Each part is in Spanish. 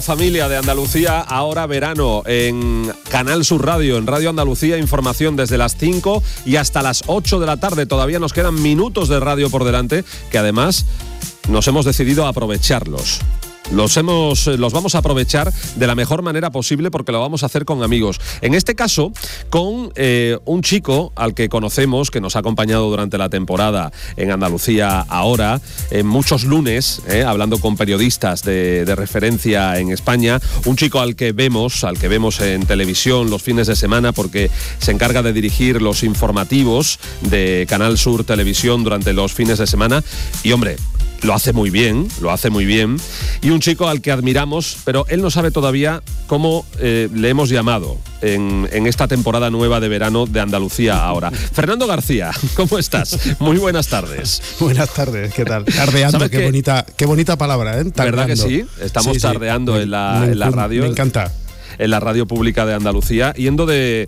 Familia de Andalucía, ahora verano en Canal Sur Radio, en Radio Andalucía, información desde las 5 y hasta las 8 de la tarde. Todavía nos quedan minutos de radio por delante, que además nos hemos decidido a aprovecharlos. Los vamos a aprovechar de la mejor manera posible porque lo vamos a hacer con amigos. En este caso, con un chico al que conocemos, que nos ha acompañado durante la temporada en Andalucía ahora, en muchos lunes, hablando con periodistas de referencia en España. Un chico al que vemos en televisión los fines de semana porque se encarga de dirigir los informativos de Canal Sur Televisión durante los fines de semana. Y hombre, lo hace muy bien. Y un chico al que admiramos, pero él no sabe todavía cómo le hemos llamado en esta temporada nueva de verano de Andalucía ahora. Fernando García, ¿cómo estás? Muy buenas tardes. Buenas tardes, ¿qué tal? Tardeando, qué bonita palabra, ¿eh? Tardeando. ¿Verdad que sí? Estamos tardeando en la radio. Me encanta. En la radio pública de Andalucía, yendo de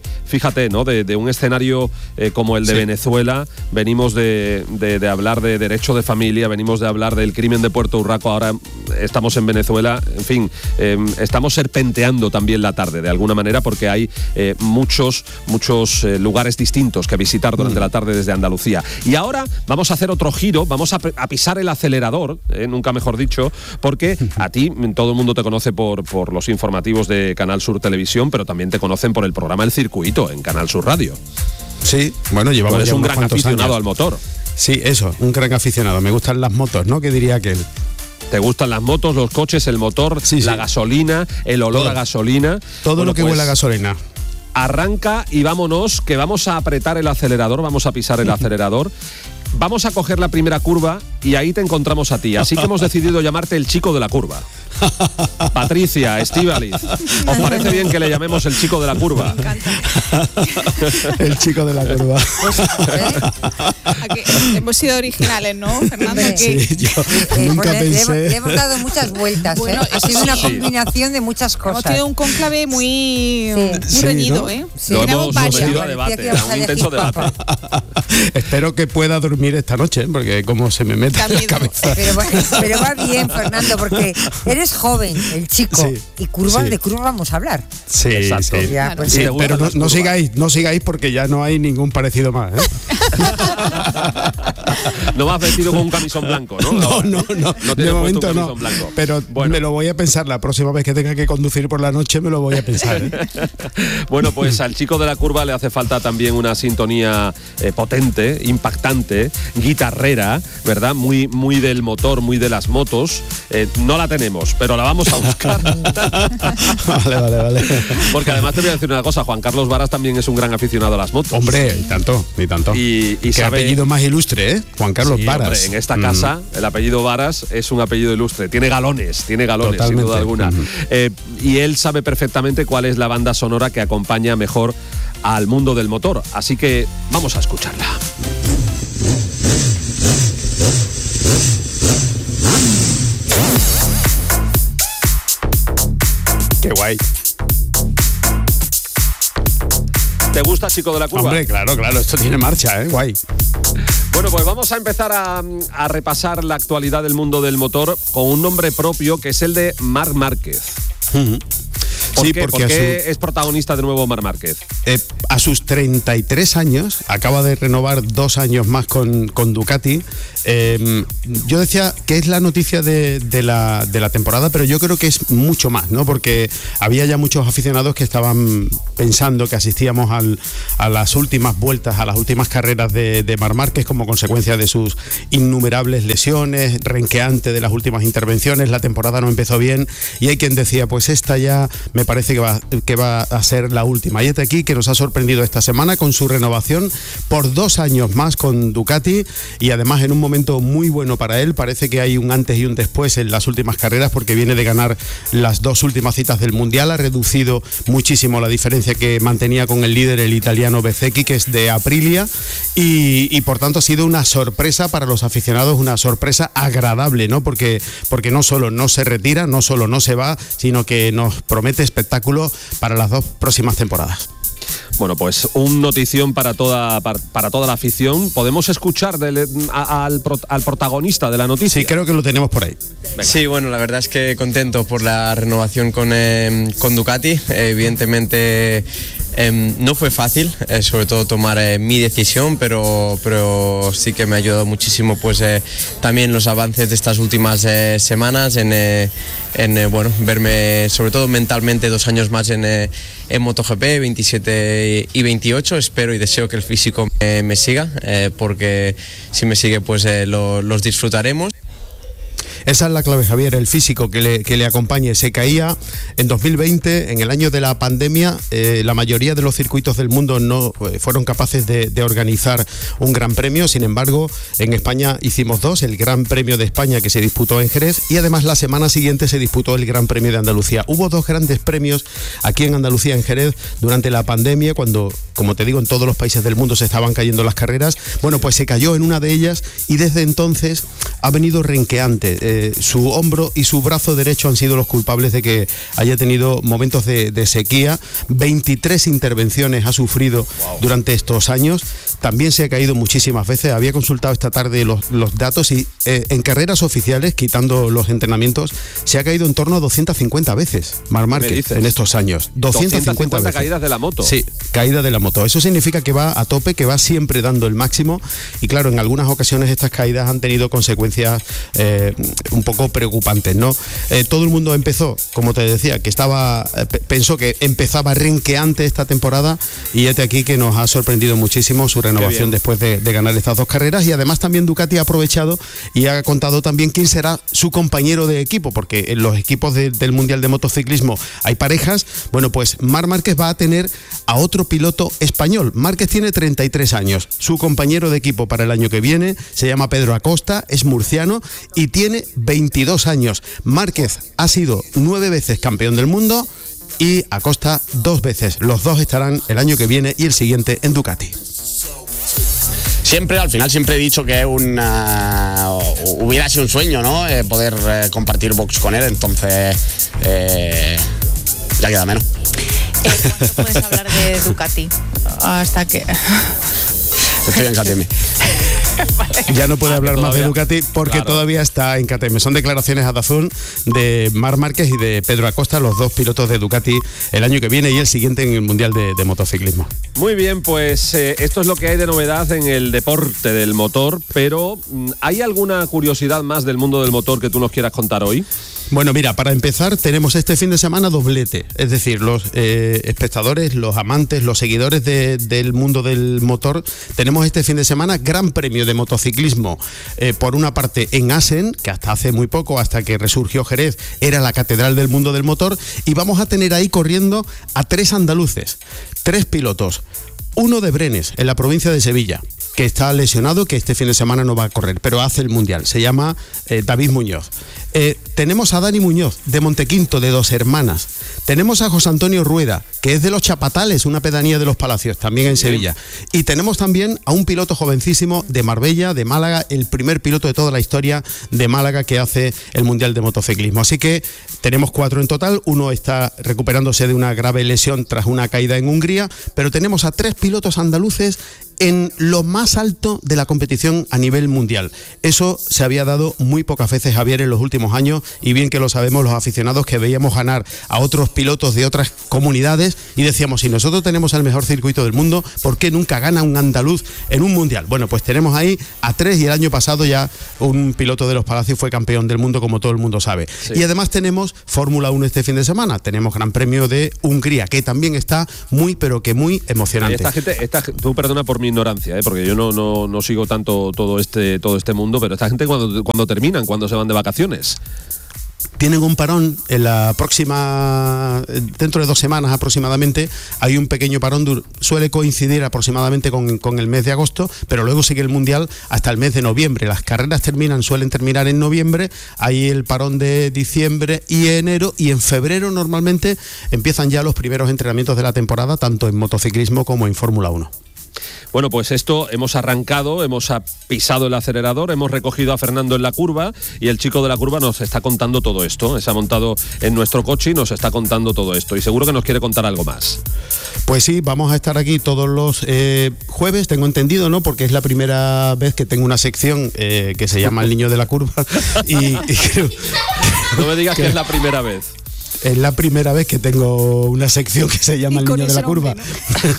un escenario como el de Venezuela. Venimos de hablar de derecho de familia, venimos de hablar del crimen de Puerto Urraco, ahora estamos en Venezuela. En fin, estamos serpenteando también la tarde de alguna manera porque hay muchos lugares distintos que visitar durante la tarde desde Andalucía. Y ahora vamos a hacer otro giro, vamos a pisar el acelerador, nunca mejor dicho, porque a ti todo el mundo te conoce por los informativos de Canal Sur Televisión, pero también te conocen por el programa El Circuito en Canal Sur Radio. Sí, bueno, llevamos ya unos cuantos años. Un gran aficionado al motor. Sí, eso, un gran aficionado. Me gustan las motos, ¿no? ¿Qué diría aquel? ¿Te gustan las motos, los coches, el motor, la gasolina, el olor a gasolina? Todo lo que huele a gasolina. Arranca y vámonos, que vamos a apretar el acelerador, vamos a pisar el acelerador. Vamos a coger la primera curva y ahí te encontramos a ti. Así que hemos decidido llamarte el chico de la curva. Patricia, Estíbaliz, ¿os parece bien que le llamemos el chico de la curva? Me encanta. El chico de la curva. Aquí hemos sido originales, ¿no, Fernando? Sí, yo nunca pensé. Le hemos dado muchas vueltas. Bueno, ha sido una combinación de muchas cosas. Hemos tenido un cónclave muy reñido, ¿no? Lo hemos sometido a debate, a un intenso debate. Espero que pueda dormir esta noche, porque como se me mete en la cabeza. Pero va bien, Fernando, porque eres joven, el chico, y de curvas vamos a hablar. Sí, exacto. Sí. Ya, pues sí, pero no sigáis porque ya no hay ningún parecido más, ¿eh? No vas vestido con un camisón blanco, ¿no? No, de momento no. Blanco. Pero me lo voy a pensar la próxima vez que tenga que conducir por la noche, me lo voy a pensar, ¿eh? Bueno, pues al chico de la curva le hace falta también una sintonía potente, impactante, guitarrera, ¿verdad? Muy del motor, muy de las motos. No la tenemos, pero la vamos a buscar. Vale. Porque además te voy a decir una cosa, Juan Carlos Varas también es un gran aficionado a las motos. Hombre, y tanto. Y qué sabe, apellido más ilustre, ¿eh? Juan Carlos Varas. Hombre, en esta casa el apellido Varas es un apellido ilustre. Tiene galones, totalmente, sin duda alguna. Y él sabe perfectamente cuál es la banda sonora que acompaña mejor al mundo del motor. Así que vamos a escucharla. Qué guay. ¿Te gusta, chico de la curva? Hombre, claro, esto tiene marcha, guay. Bueno, pues vamos a empezar a repasar la actualidad del mundo del motor con un nombre propio que es el de Marc Márquez. ¿Por qué es protagonista de nuevo Marc Márquez? A sus 33 años, acaba de renovar 2 años más con Ducati. Yo decía que es la noticia de la temporada, pero yo creo que es mucho más, ¿no? Porque había ya muchos aficionados que estaban pensando que asistíamos a las últimas vueltas, a las últimas carreras de Marc Márquez como consecuencia de sus innumerables lesiones, renqueante de las últimas intervenciones. La temporada no empezó bien y hay quien decía, pues esta ya me parece que va a ser la última. Y este aquí que nos ha sorprendido esta semana con su renovación por 2 años más con Ducati, y además en un momento muy bueno para él. Parece que hay un antes y un después en las últimas carreras porque viene de ganar las 2 últimas citas del Mundial. Ha reducido muchísimo la diferencia que mantenía con el líder, el italiano Bezzecchi, que es de Aprilia, y por tanto ha sido una sorpresa para los aficionados, una sorpresa agradable, ¿no? Porque no solo no se retira, no solo no se va, sino que nos promete espectáculo para las 2 próximas temporadas. Bueno, pues un notición para toda la afición. ¿Podemos escuchar al protagonista de la noticia? Sí, creo que lo tenemos por ahí. Venga. Sí, bueno, la verdad es que contento por la renovación con Ducati. Evidentemente no fue fácil, sobre todo tomar mi decisión, pero sí que me ha ayudado muchísimo pues también los avances de estas últimas semanas en verme sobre todo mentalmente 2 años más en MotoGP, 27 y 28. Espero y deseo que el físico me siga, porque si me sigue pues los disfrutaremos. Esa es la clave, Javier, el físico que le acompañe. Se caía en 2020, en el año de la pandemia. La mayoría de los circuitos del mundo no fueron capaces de organizar un gran premio. Sin embargo, en España hicimos 2, el Gran Premio de España, que se disputó en Jerez, y además la semana siguiente se disputó el Gran Premio de Andalucía. Hubo 2 grandes premios aquí en Andalucía, en Jerez, durante la pandemia, cuando, como te digo, en todos los países del mundo se estaban cayendo las carreras. Bueno, pues se cayó en una de ellas y desde entonces ha venido renqueante. Su hombro y su brazo derecho han sido los culpables de que haya tenido momentos de sequía. 23 intervenciones ha sufrido durante estos años. También se ha caído muchísimas veces. Había consultado esta tarde los datos y en carreras oficiales, quitando los entrenamientos, se ha caído en torno a 250 veces Marc Márquez en estos años. 250 veces. Caídas de la moto. Sí, caída de la moto. Eso significa que va a tope, que va siempre dando el máximo, y claro, en algunas ocasiones estas caídas han tenido consecuencias un poco preocupantes, ¿no? Todo el mundo empezó, como te decía, que pensó que empezaba renqueante esta temporada, y este aquí que nos ha sorprendido muchísimo su renovación después de ganar estas 2 carreras. Y además también Ducati ha aprovechado y ha contado también quién será su compañero de equipo, porque en los equipos del Mundial de Motociclismo hay parejas. Bueno, pues Marc Márquez va a tener a otro piloto español. Márquez tiene 33 años. Su compañero de equipo para el año que viene se llama Pedro Acosta, es murciano y tiene 22 años. Márquez ha sido 9 veces campeón del mundo y Acosta 2 veces. Los 2 estarán el año que viene y el siguiente en Ducati. Al final siempre he dicho que hubiera sido un sueño, ¿no? Poder compartir box con él, entonces ya queda menos. ¿Cuándo puedes hablar de Ducati? Hasta que... Estoy en KTM. Vale. Ya no puede hablar más de Ducati porque todavía está en KTM. Son declaraciones a Dazón de Marc Márquez y de Pedro Acosta, los 2 pilotos de Ducati el año que viene y el siguiente en el Mundial de Motociclismo. Muy bien, pues esto es lo que hay de novedad en el deporte del motor, pero ¿hay alguna curiosidad más del mundo del motor que tú nos quieras contar hoy? Bueno, mira, para empezar tenemos este fin de semana doblete, es decir, los espectadores, los amantes, los seguidores del mundo del motor, tenemos este fin de semana Gran Premio de Motociclismo, por una parte en Assen, que hasta hace muy poco, hasta que resurgió Jerez, era la catedral del mundo del motor, y vamos a tener ahí corriendo a 3 andaluces, 3 pilotos, uno de Brenes, en la provincia de Sevilla, que está lesionado, que este fin de semana no va a correr, pero hace el Mundial, se llama David Muñoz. Tenemos a Dani Muñoz, de Montequinto, de Dos Hermanas. Tenemos a José Antonio Rueda, que es de Los Chapatales, una pedanía de Los Palacios, también en Sevilla. Y tenemos también a un piloto jovencísimo de Marbella, de Málaga, el primer piloto de toda la historia de Málaga que hace el Mundial de Motociclismo. Así que tenemos 4 en total, uno está recuperándose de una grave lesión tras una caída en Hungría, pero tenemos a 3 pilotos andaluces en lo más alto de la competición a nivel mundial. Eso se había dado muy pocas veces, Javier, en los últimos años, y bien que lo sabemos los aficionados, que veíamos ganar a otros pilotos de otras comunidades y decíamos, si nosotros tenemos el mejor circuito del mundo, ¿por qué nunca gana un andaluz en un mundial? Bueno, pues tenemos ahí a 3, y el año pasado ya un piloto de Los Palacios fue campeón del mundo, como todo el mundo sabe. Sí. Y además tenemos Fórmula 1 este fin de semana, tenemos Gran Premio de Hungría, que también está muy, pero que muy emocionante. Esta gente, tú perdona por mi ignorancia, porque yo no sigo tanto todo este mundo, pero esta gente cuando terminan, cuando se van de vacaciones. Tienen un parón en la próxima, dentro de 2 semanas aproximadamente, hay un pequeño parón, suele coincidir aproximadamente con el mes de agosto, pero luego sigue el Mundial hasta el mes de noviembre. Las carreras suelen terminar en noviembre, hay el parón de diciembre y enero, y en febrero normalmente empiezan ya los primeros entrenamientos de la temporada, tanto en motociclismo como en Fórmula 1. Bueno, pues esto hemos arrancado, hemos pisado el acelerador, hemos recogido a Fernando en la curva y el chico de la curva nos está contando todo esto. Se ha montado en nuestro coche y nos está contando todo esto y seguro que nos quiere contar algo más. Pues sí, vamos a estar aquí todos los jueves, tengo entendido, ¿no? Porque es la primera vez que tengo una sección que se llama El Niño de la Curva y no me digas que es la primera vez. Es la primera vez que tengo una sección que se llama El Niño de la Curva. ¿No?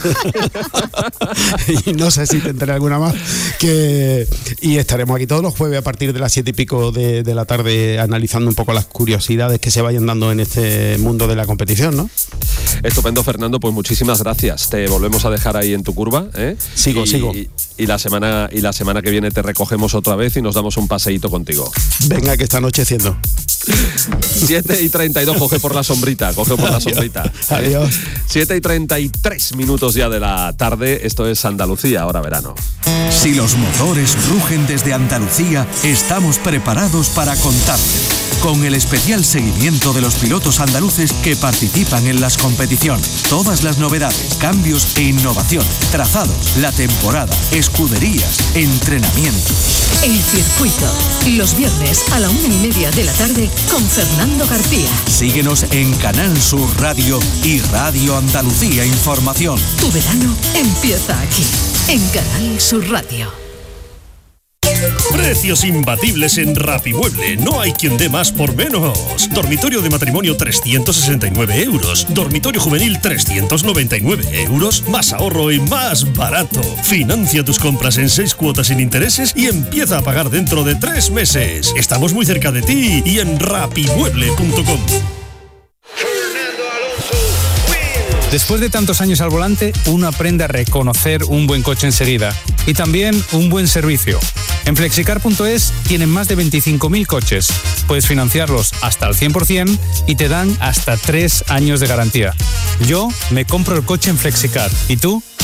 Y no sé si tendré alguna más. Y estaremos aquí todos los jueves a partir de las 7:00 de la tarde analizando un poco las curiosidades que se vayan dando en este mundo de la competición, ¿no? Estupendo, Fernando, pues muchísimas gracias. Te volvemos a dejar ahí en tu curva, ¿eh? Sigo. Y la semana que viene te recogemos otra vez y nos damos un paseíto contigo. Venga, que está anocheciendo. 7:32, coge por la sombrita. Adiós. 7:33 ya de la tarde. Esto es Andalucía, ahora verano. Si los motores rugen desde Andalucía, estamos preparados para contarte. Con el especial seguimiento de los pilotos andaluces que participan en las competiciones. Todas las novedades, cambios e innovación, trazados, la temporada, escuderías, entrenamientos. El circuito, los viernes a la 1:30 de la tarde con Fernando García. Síguenos en Canal Sur Radio y Radio Andalucía Información. Tu verano empieza aquí, en Canal Sur Radio. Precios imbatibles en Rapimueble. No hay quien dé más por menos. Dormitorio de matrimonio 369 euros. Dormitorio juvenil 399 euros. Más ahorro y más barato. Financia tus compras en 6 cuotas sin intereses y empieza a pagar dentro de 3 meses. Estamos muy cerca de ti y en rapimueble.com. Después de tantos años al volante, uno aprende a reconocer un buen coche enseguida y también un buen servicio. En Flexicar.es tienen más de 25.000 coches. Puedes financiarlos hasta el 100% y te dan hasta 3 años de garantía. Yo me compro el coche en Flexicar. ¿Y tú?